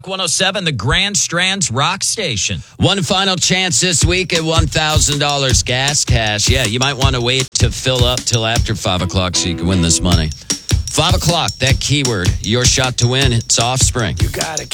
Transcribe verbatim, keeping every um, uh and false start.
one oh seven, the Grand Strands Rock Station. One final chance this week at one thousand dollars gas cash. Yeah, you might want to wait to fill up till after five o'clock so you can win this money. five o'clock, that keyword, your shot to win. It's Offspring. You gotta